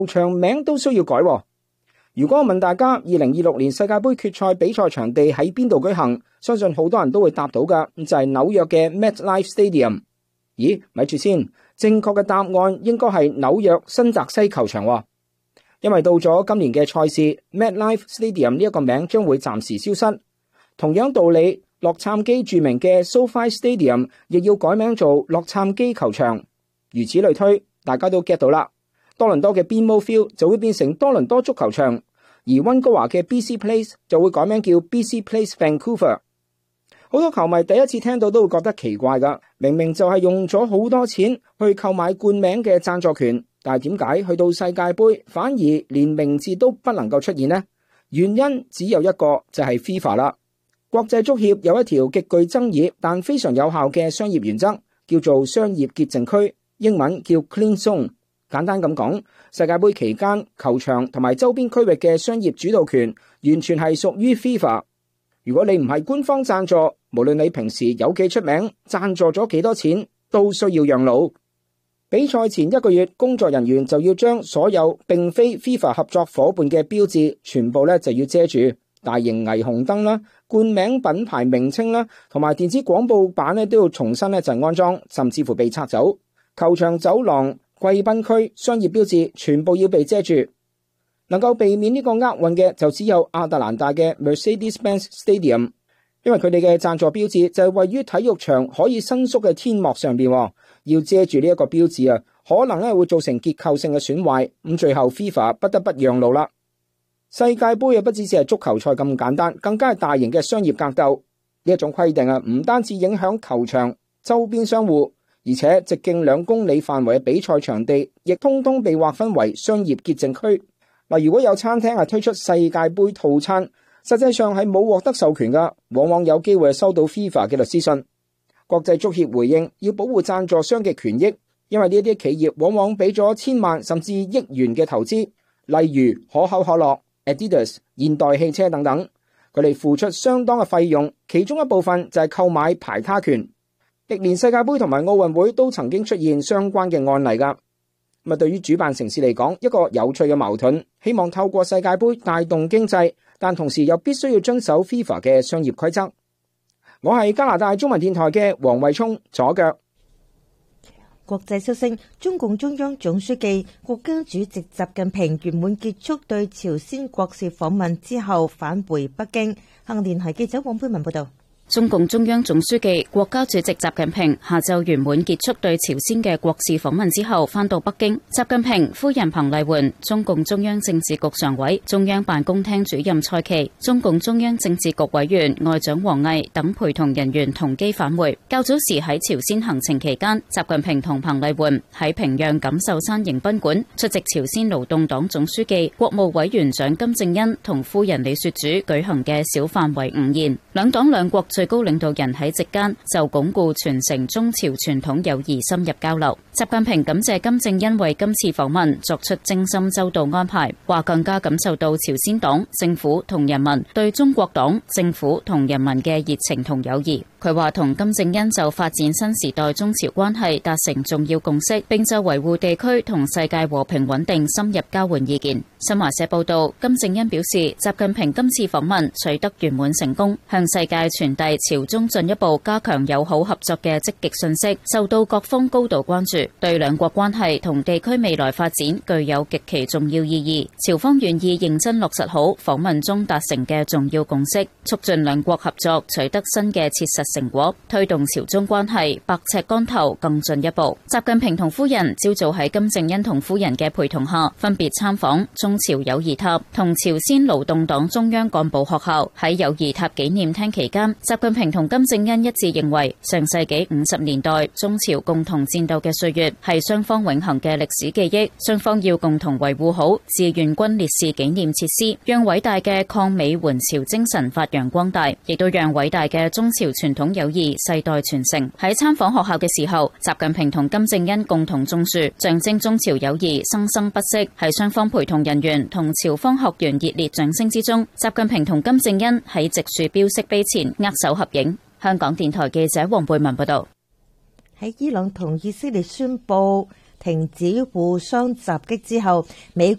球場名都需要改喎。如果我問大家2026年世界盃決賽比賽場地喺邊度舉行，相信好多人都會答到㗎，就係紐約嘅 MetLife Stadium。咦，咪住先，正確嘅答案應該係紐約新澤西球場喎。因為到咗今年嘅賽事 MetLife Stadium 呢一個名將會暫時消失。同樣道理，洛杉磯著名嘅 SoFi Stadium 亦要改名做洛杉磯球場。如此類推，大家都 get 到啦。多倫多嘅 BMO Field 就會變成多倫多足球場，而溫哥華嘅 BC Place 就會改名叫 BC Place Vancouver。好多球迷第一次聽到都會覺得奇怪㗎，明明就係用咗好多錢去購買冠名嘅贊助權，但係點解去到世界盃反而連名字都不能夠出現呢？原因只有一個，就係 FIFA 啦。國際足協有一條極具爭議但非常有效嘅商業原則，叫做商業潔淨區，英文叫 Clean Zone。簡單咁講，世界盃期間球場同埋周邊區域嘅商業主導權完全係屬於 FIFA。如果你唔係官方贊助，無論你平時有幾出名，贊助咗幾多錢，都需要讓路。比賽前1個月，工作人員就要將所有並非 FIFA 合作夥伴嘅標誌全部就要遮住，大型霓虹燈啦、冠名品牌名稱啦，同埋電子廣報板都要重新安裝，甚至乎被拆走。球場走廊、貴賓區、商業標誌全部要被遮住。能夠避免呢個厄運嘅就只有亞特蘭大嘅 Mercedes-Benz Stadium， 因為佢哋嘅贊助標誌就係位於體育場可以伸縮嘅天幕上邊，要遮住呢一個標誌啊，可能會造成結構性嘅損壞。咁最後 FIFA 不得不讓路啦。世界盃啊，不只是係足球賽咁簡單，更加係大型嘅商業格鬥。呢一種規定啊，唔單止影響球場周邊商戶，而且直徑2公里範圍嘅比賽場地亦通通被劃分為商業潔淨區。嗱，如果有餐廳係推出世界盃套餐，實際上係冇獲得授權噶，往往有機會收到 FIFA 嘅律師信。國際足協回應要保護贊助商嘅權益，因為呢啲企業往往俾咗千萬甚至億元嘅投資，例如可口可樂、Adidas、現代汽車等等，佢哋付出相當嘅費用，其中一部分就係購買排他權。歷年世界盃同埋奧運會都曾經出現相關嘅案例噶。咁對於主辦城市嚟講，一個有趣嘅矛盾，希望透過世界盃帶動經濟，但同時又必須要遵守 FIFA 嘅商業規則。我係加拿大中文電台嘅黃慧聰，左腳。 國際消息，中共中央總書記、國家主席習近平圓滿結束對朝鮮國事訪問之後返回北京。香港電台記者黃佩文報道。 中共中央總書記、國家主席習近平下晝圓滿結束對朝鮮嘅國事訪問之後返到北京。習近平夫人彭麗媛、中共中央政治局常委、中央辦公廳主任蔡奇、中共中央政治局委員外長王毅等陪同人員同機返回。較早時喺朝鮮行程期間，習近平同彭麗媛喺平壤錦繡山迎賓館出席朝鮮勞動黨總書記、國務委員長金正恩同夫人李雪主舉行嘅小範圍午宴。兩黨兩國最高領導人喺席間就鞏固傳承中朝傳統友誼深入交流。習近平感謝金正恩為今次訪問作出精心周到安排，話更加感受到朝鮮黨政府同人民對中國黨政府同人民嘅熱情同友誼。佢話同金正恩就發展新時代中朝關係達成重要共識，並就維護地區同世界和平穩定深入交換意見。新華社報道，金正恩表示，習近平今次訪問取得圓滿成功，向世界傳遞朝中進一步加強友好合作嘅積極信息，受到各方高度關注，對兩國關係同地區未來發展具有極其重要意義。朝方願意認真落實好訪問中達成嘅重要共識，促進兩國合作取得新嘅切實成果，推動朝中關係百尺竿頭更進一步。習近平同夫人朝早喺金正恩同夫人嘅陪同下，分別參訪中朝友誼塔同朝鮮勞動黨中央幹部學校。喺友誼塔紀念廳期間，習近平同金正恩一致認為，上世紀50年代中朝共同戰鬥嘅歲月係雙方永恆嘅歷史記憶，雙方要共同維護好志願軍烈士紀念設施，讓偉大嘅抗美援朝精神發揚光大，亦都讓偉大嘅中朝傳統友誼世代傳承。喺參訪學校嘅時候，習近平同金正恩共同種樹，象徵中朝友誼生生不息。喺雙方陪同人員同朝方學員熱烈掌聲之中，習近平同金正恩喺植樹標識碑前握手合影。香港電台記者黃貝文報道。 喺伊朗同以色列宣布停止互相襲擊之後，美